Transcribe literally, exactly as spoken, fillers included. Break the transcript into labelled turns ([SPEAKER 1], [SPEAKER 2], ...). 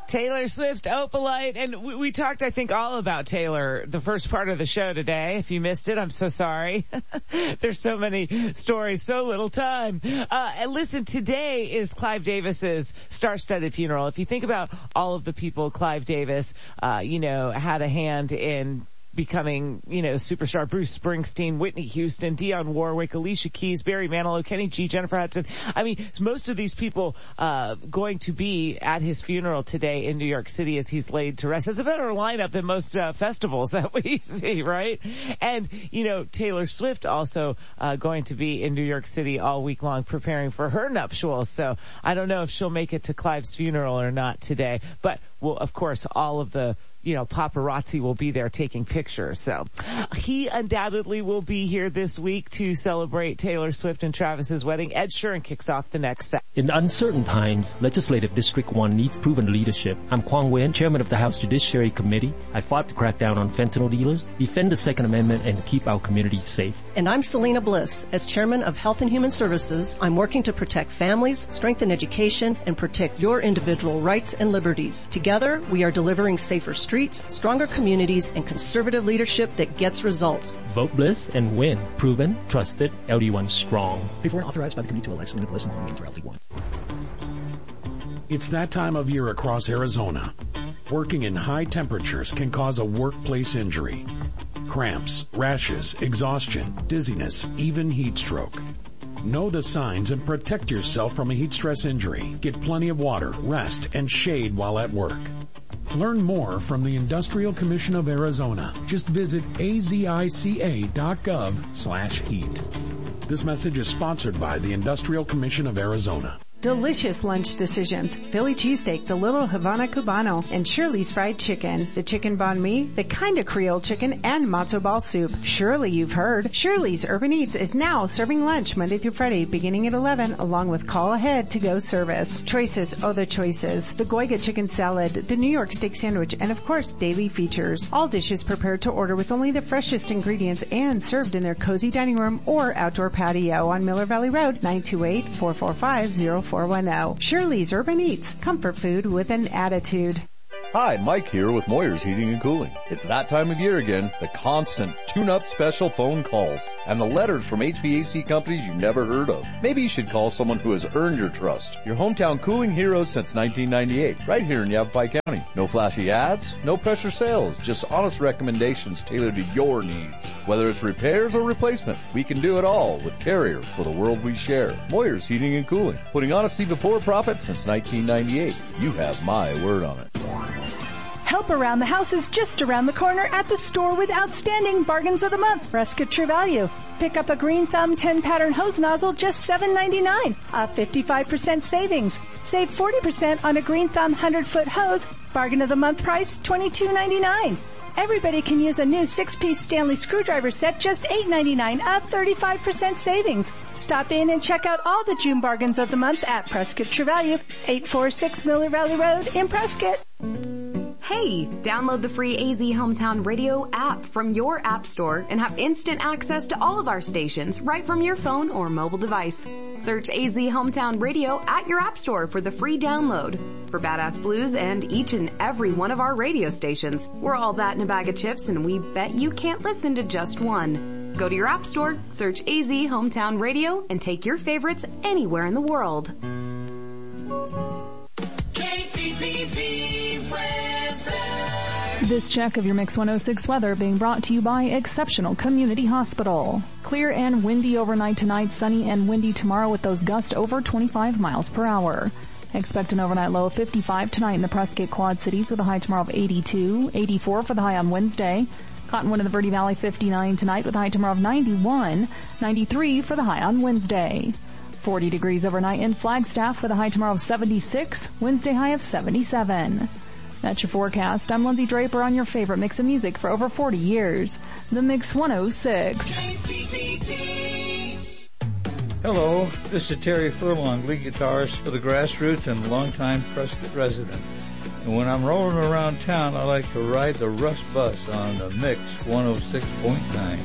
[SPEAKER 1] Taylor Swift, Opalite, and we, we talked, I think, all about Taylor the first part of the show today. If you missed it, I'm so sorry. There's so many stories, so little time. Uh, and listen, today is Clive Davis's star-studded funeral. If you think about all of the people Clive Davis, uh, you know, had a hand in becoming, you know, superstar Bruce Springsteen, Whitney Houston, Dionne Warwick, Alicia Keys, Barry Manilow, Kenny G, Jennifer Hudson. I mean, most of these people, uh, going to be at his funeral today in New York City as he's laid to rest. There's a better lineup than most, uh, festivals that we see, right? And, you know, Taylor Swift also, uh, going to be in New York City all week long preparing for her nuptials. So I don't know if she'll make it to Clive's funeral or not today, but well, of course, all of the, you know, paparazzi will be there taking pictures. So he undoubtedly will be here this week to celebrate Taylor Swift and Travis's wedding. Ed Sheeran kicks off the next set.
[SPEAKER 2] In uncertain times, Legislative District one needs proven leadership. I'm Kwang Wen, Chairman of the House Judiciary Committee. I fought to crack down on fentanyl dealers, defend the Second Amendment, and keep our communities safe.
[SPEAKER 3] And I'm Selena Bliss. As Chairman of Health and Human Services, I'm working to protect families, strengthen education, and protect your individual rights and liberties. Together, we are delivering safer streets, stronger communities, and conservative leadership that gets results.
[SPEAKER 2] Vote Bliss and win. Proven, trusted, L D one strong.
[SPEAKER 4] Before and authorized by the committee to elect Selena Bliss and Home for L D one.
[SPEAKER 5] It's that time of year across Arizona. Working in high temperatures can cause a workplace injury. Cramps, rashes, exhaustion, dizziness, even heat stroke. Know the signs and protect yourself from a heat stress injury. Get plenty of water, rest, and shade while at work. Learn more from the Industrial Commission of Arizona. Just visit azica.gov slash heat. This message is sponsored by the Industrial Commission of Arizona.
[SPEAKER 6] Delicious lunch decisions. Philly cheesesteak, the Little Havana Cubano, and Shirley's Fried Chicken. The chicken banh mi, the kind of Creole chicken, and matzo ball soup. Surely you've heard. Shirley's Urban Eats is now serving lunch Monday through Friday beginning at eleven along with call ahead to go service. Choices, oh the choices. The Goiga chicken salad, the New York steak sandwich, and of course daily features. All dishes prepared to order with only the freshest ingredients and served in their cozy dining room or outdoor patio on Miller Valley Road, nine two eight, four four five, zero four one zero. Shirley's Urban Eats, comfort food with an attitude.
[SPEAKER 7] Hi, Mike here with Moyer's Heating and Cooling. It's that time of year again, the constant tune-up special phone calls and the letters from H V A C companies you never heard of. Maybe you should call someone who has earned your trust. Your hometown cooling heroes since nineteen ninety-eight, right here in Yavapai County. No flashy ads, no pressure sales, just honest recommendations tailored to your needs. Whether it's repairs or replacement, we can do it all with Carrier for the world we share. Moyer's Heating and Cooling, putting honesty before profit since nineteen ninety-eight. You have my word on it.
[SPEAKER 8] Help around the house is just around the corner at the store with outstanding bargains of the month. Prescott True Value. Pick up a Green Thumb ten pattern hose nozzle, just seven ninety-nine. A fifty-five percent savings. Save forty percent on a Green Thumb one hundred foot hose. Bargain of the month price, twenty-two ninety-nine. Everybody can use a new six-piece Stanley screwdriver set, just eight ninety-nine, a thirty-five percent savings. Stop in and check out all the June bargains of the month at Prescott True Value, eight forty-six Miller Valley Road in Prescott.
[SPEAKER 9] Hey, download the free A Z Hometown Radio app from your app store and have instant access to all of our stations right from your phone or mobile device. Search A Z Hometown Radio at your app store for the free download. For Badass Blues and each and every one of our radio stations, we're all that in a bag of chips, and we bet you can't listen to just one. Go to your app store, search A Z Hometown Radio, and take your favorites anywhere in the world.
[SPEAKER 10] K P P V weather.
[SPEAKER 11] This check of your Mix one oh six weather being brought to you by Exceptional Community Hospital. Clear and windy overnight tonight, sunny and windy tomorrow with those gusts over twenty-five miles per hour. Expect an overnight low of fifty-five tonight in the Prescott Quad Cities with a high tomorrow of eighty-two, eighty-four for the high on Wednesday. Cottonwood in the Verde Valley fifty-nine tonight with a high tomorrow of ninety-one, ninety-three for the high on Wednesday. forty degrees overnight in Flagstaff with a high tomorrow of seventy-six, Wednesday high of seventy-seven. That's your forecast. I'm Lindsay Draper on your favorite mix of music for over forty years. The Mix one oh six.
[SPEAKER 12] Hello, this is Terry Furlong, lead guitarist for the Grassroots and longtime Prescott resident. And when I'm rolling around town, I like to ride the Rush Bus on the Mix one oh six point nine.